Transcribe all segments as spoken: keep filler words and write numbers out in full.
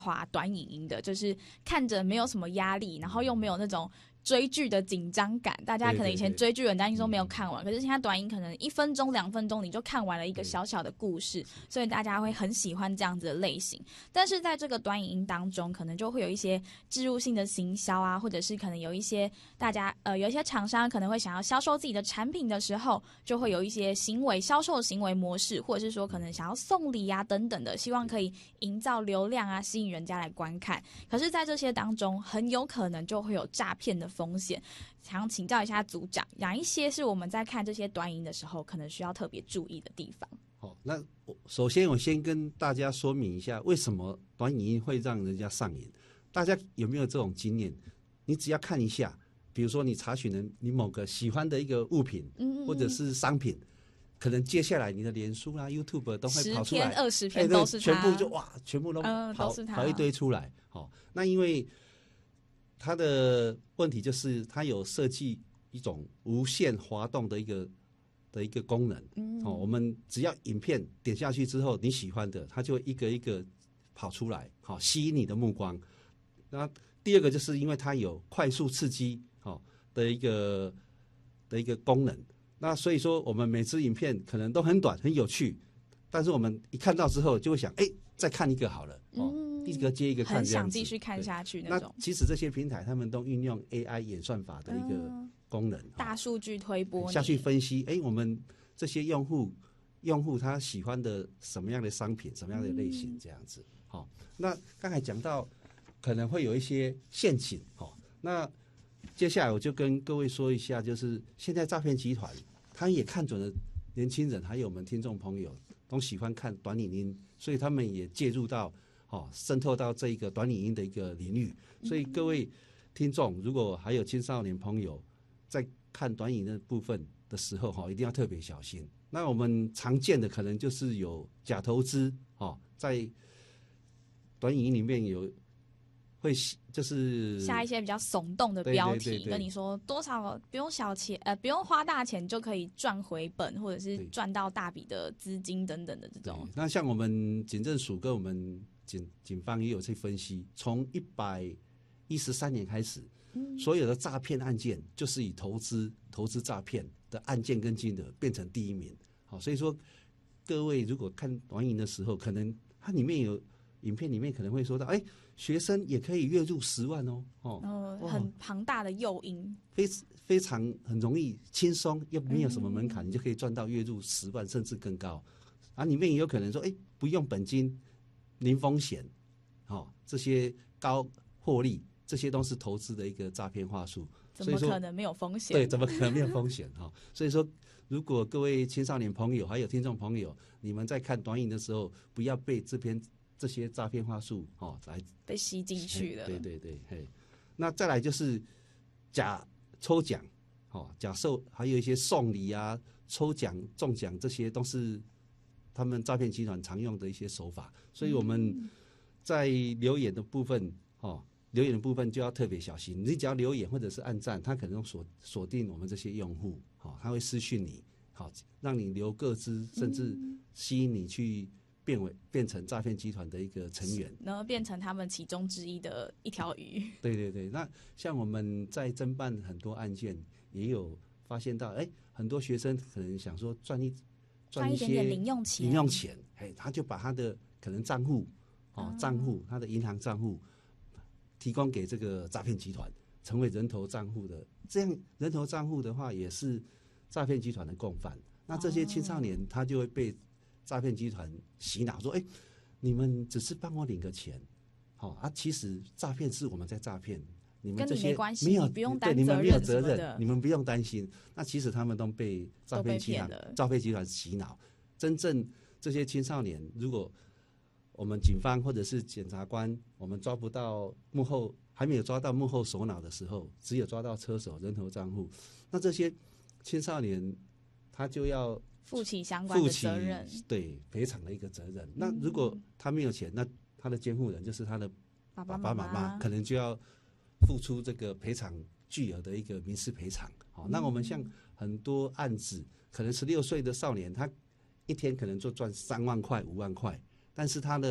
滑短影音的，就是看着没有什么压力，然后又没有那种追剧的紧张感。大家可能以前追剧很担心说没有看完，对对对，可是现在短影可能一分钟两分钟你就看完了一个小小的故事，所以大家会很喜欢这样子的类型。但是在这个短影音当中，可能就会有一些置入性的行销啊，或者是可能有一些大家呃有一些厂商可能会想要销售自己的产品的时候，就会有一些行为销售行为模式，或者是说可能想要送礼啊等等的，希望可以营造流量啊，吸引人家来观看。可是在这些当中很有可能就会有诈骗的风险，想请教一下组长，哪一些是我们在看这些短影的时候可能需要特别注意的地方？ 好，那首先我先跟大家说明一下，为什么短影音会让人家上瘾。大家有没有这种经验？你只要看一下，比如说你查询了你某个喜欢的一个物品，嗯嗯嗯，或者是商品，可能接下来你的脸书啊 YouTube 都会跑出来， 十篇二十篇都是它， 全部就哇全部都跑、呃、 都是它跑一堆出来。好，那因为它的问题就是它有设计一种无限滑动的一个的一个功能。嗯，哦，我们只要影片点下去之后，你喜欢的，它就会一个一个跑出来，好，吸引你的目光。那第二个就是因为它有快速刺激，好的一个的一个功能。那所以说，我们每支影片可能都很短、很有趣，但是我们一看到之后就会想，哎，再看一个好了。哦，嗯，一个接一个看， 很想继续看下去那种。 那其实这些平台他们都运用 A I 演算法的一个功能，嗯， 大数据推播下去分析，哎，我们这些用户用户他喜欢的什么样的商品，什么样的类型，这样子。好，嗯，那刚才讲到可能会有一些陷阱，好，那接下来我就跟各位说一下，就是现在诈骗集团他也看准了年轻人，还有我们听众朋友都喜欢看短影音，所以他们也介入到，哦，渗透到这一个短影音的一个领域。所以各位听众，如果还有青少年朋友在看短影音的部分的时候，哈，一定要特别小心。那我们常见的可能就是有假投资，哦，在短影音里面有会就是下一些比较耸动的标题， 对对对对， 跟你说多少不用小钱，呃，不用花大钱就可以赚回本，或者是赚到大笔的资金等等的这种。 那像我们警政署跟我们警警方也有去分析，从一百一十三年开始，嗯，所有的诈骗案件就是以投资投资诈骗的案件跟金额变成第一名。好，所以说各位如果看短影的时候，可能它里面有。影片里面可能会说到，哎，学生也可以月入十万哦，哦， 呃、很庞大的诱因， 非非常很容易轻松，又没有什么门槛，嗯，你就可以赚到月入十万甚至更高。啊，里面也有可能说，哎，不用本金，零风险，哦，这些高获利，这些都是投资的一个诈骗话术。 怎么可能没有风险？ 对，怎么可能没有风险？哈，哦，所以说，如果各位青少年朋友还有听众朋友，你们在看短影的时候，不要被这篇。这些诈骗话术，哦，来被吸进去了。 对对对，嘿，那再来就是假抽奖，哦，假售，还有一些送礼啊、抽奖、中奖，这些都是他们诈骗集团常用的一些手法。所以我们在留言的部分，哦，留言的部分就要特别小心。你只要留言或者是按赞，他可能锁锁定我们这些用户，哦，他会私讯你，好，哦，让你留个资，甚至吸引你去。变为变成诈骗集团的一个成员， 然后变成他们其中之一的一条鱼。 对对对，那像我们在侦办很多案件，也有发现到，哎，很多学生可能想说赚一赚一些点点零用钱， 零用钱，哎，他就把他的可能账户，哦，账户，他的银行账户提供给这个诈骗集团，成为人头账户的。这样人头账户的话，也是诈骗集团的共犯。那这些青少年他就会被诈骗集团洗脑说，哎，你们只是帮我领个钱，好，哦，啊，其实诈骗是我们在诈骗，你们这些跟你没关系， 没有， 你不用担责任，你们没有责任， 你们不用担心。那其实他们都被诈骗集团、诈骗集团洗脑。真正这些青少年，如果我们警方或者是检察官，我们抓不到幕后，还没有抓到幕后首脑的时候，只有抓到车手、人头账户，那这些青少年他就要负起相关的责任， 对赔偿的一个责任。嗯，那如果他没有钱，那他的监护人就是他的爸爸妈妈，可能就要付出这个赔偿巨额的一个民事赔偿。好，那我们像很多案子，可能十六岁的少年，他一天可能就赚三万块、五万块，但是他的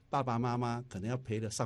爸爸妈妈可能要陪着上